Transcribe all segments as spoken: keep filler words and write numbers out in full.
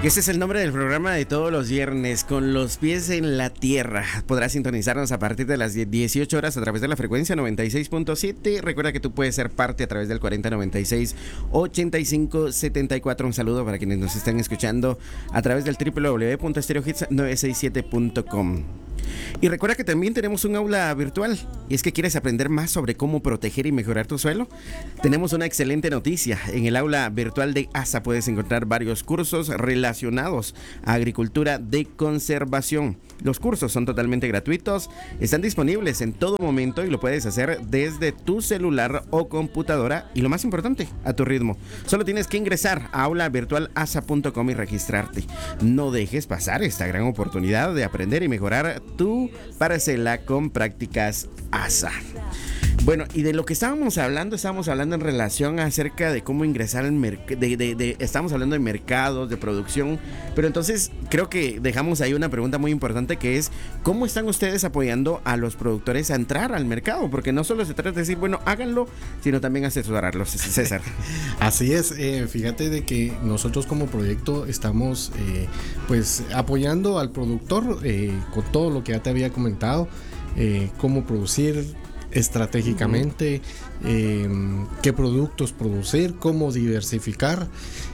Y ese es el nombre del programa de todos los viernes, Con los pies en la tierra. Podrás sintonizarnos a partir de las dieciocho horas a través de la frecuencia noventa y seis punto siete. Recuerda que tú puedes ser parte a través del cuarenta noventa y seis ochenta y cinco setenta y cuatro. Un saludo para quienes nos están escuchando a través del doble u doble u doble u punto stereo hits novecientos sesenta y siete punto com. Y recuerda que también tenemos un aula virtual. Y es que quieres aprender más sobre cómo proteger y mejorar tu suelo. Tenemos una excelente noticia. En el aula virtual de A S A puedes encontrar varios cursos relacionados a agricultura de conservación. Los cursos son totalmente gratuitos, están disponibles en todo momento y lo puedes hacer desde tu celular o computadora, y lo más importante, a tu ritmo. Solo tienes que ingresar a aula virtual asa punto com y registrarte. No dejes pasar esta gran oportunidad de aprender y mejorar tu parcela con prácticas A S A. Bueno, y de lo que estábamos hablando, estábamos hablando en relación acerca de cómo ingresar al mercado, de, de, de, estamos hablando de mercados, de producción, pero entonces creo que dejamos ahí una pregunta muy importante, que es, ¿cómo están ustedes apoyando a los productores a entrar al mercado? Porque no solo se trata de decir, bueno, háganlo, sino también asesorarlos, César. Así es, eh, fíjate de que nosotros como proyecto estamos eh, pues apoyando al productor eh, con todo lo que ya te había comentado, eh, cómo producir estratégicamente, eh, qué productos producir, cómo diversificar,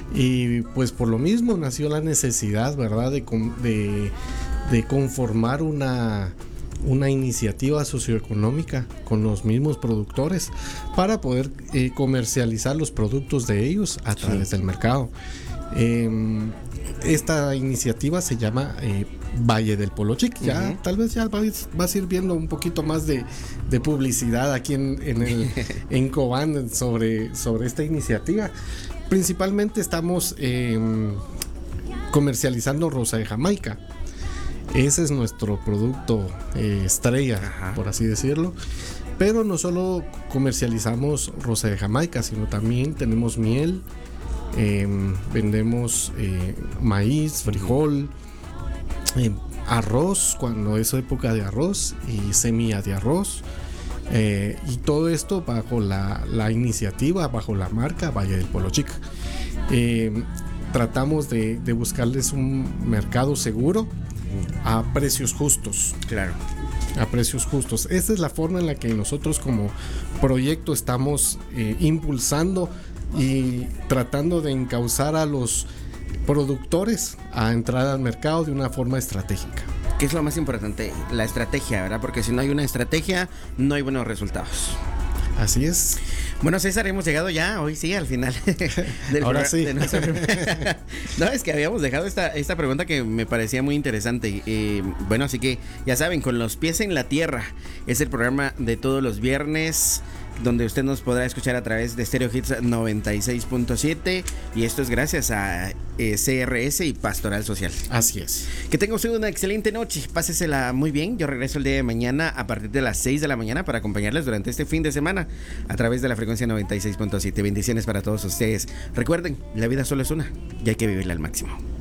y pues por lo mismo nació la necesidad, ¿verdad?, de, de, de conformar una, una iniciativa socioeconómica con los mismos productores para poder eh, comercializar los productos de ellos a través sí. del mercado. Eh, esta iniciativa se llama eh, Valle del Polochic. Ya uh-huh. tal vez ya vas, vas a ir viendo un poquito más de, de publicidad aquí en, en, el, en Cobán sobre, sobre esta iniciativa. Principalmente estamos eh, comercializando rosa de Jamaica. Ese es nuestro producto eh, estrella, uh-huh. por así decirlo. Pero no solo comercializamos rosa de Jamaica, sino también tenemos miel. Eh, vendemos eh, maíz, frijol, eh, arroz cuando es época de arroz y semilla de arroz, eh, y todo esto bajo la, la iniciativa, bajo la marca Valle del Polochic. Eh, tratamos de, de buscarles un mercado seguro a precios justos. Claro. A precios justos. Esta es la forma en la que nosotros como proyecto estamos eh, impulsando y tratando de encauzar a los productores a entrar al mercado de una forma estratégica. ¿Qué es lo más importante? La estrategia, ¿verdad? Porque si no hay una estrategia, no hay buenos resultados. Así es. Bueno, César, hemos llegado ya, hoy sí, al final del Ahora sí. de nuestro... No, es que habíamos dejado esta, esta pregunta que me parecía muy interesante. Eh, bueno, así que ya saben, Con los pies en la tierra es el programa de todos los viernes, donde usted nos podrá escuchar a través de Stereo Hits noventa y seis punto siete, y esto es gracias a eh, C R S y Pastoral Social. Así es. Que tenga usted una excelente noche, pásesela muy bien. Yo regreso el día de mañana a partir de las seis de la mañana para acompañarles durante este fin de semana a través de la frecuencia noventa y seis punto siete. Bendiciones para todos ustedes. Recuerden, la vida solo es una y hay que vivirla al máximo.